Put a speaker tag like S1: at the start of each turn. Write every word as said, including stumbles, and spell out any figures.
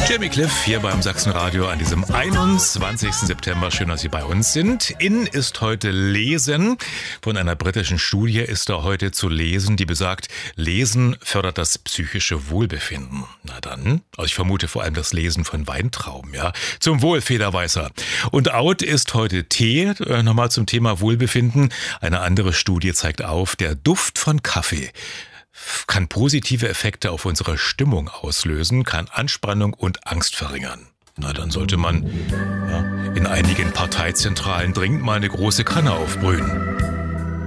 S1: Jamie Cliff hier beim Sachsenradio an diesem einundzwanzigsten September. Schön, dass Sie bei uns sind. In ist heute Lesen. Von einer britischen Studie ist da heute zu lesen, die besagt, Lesen fördert das psychische Wohlbefinden. Na dann, also ich vermute vor allem das Lesen von Weintrauben, ja. Zum Wohl, Federweißer. Und out ist heute Tee. Äh, nochmal zum Thema Wohlbefinden. Eine andere Studie zeigt auf, der Duft von Kaffee kann positive Effekte auf unsere Stimmung auslösen, kann Anspannung und Angst verringern. Na, dann sollte man ja, in einigen Parteizentralen dringend mal eine große Kanne aufbrühen.